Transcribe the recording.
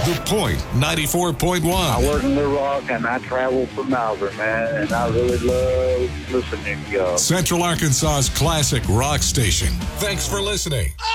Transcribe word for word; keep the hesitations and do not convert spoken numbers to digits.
The Point ninety-four point one. I work in Little Rock and I travel from Malvern, man, and I really love listening to y'all. Central Arkansas's classic rock station. Thanks for listening.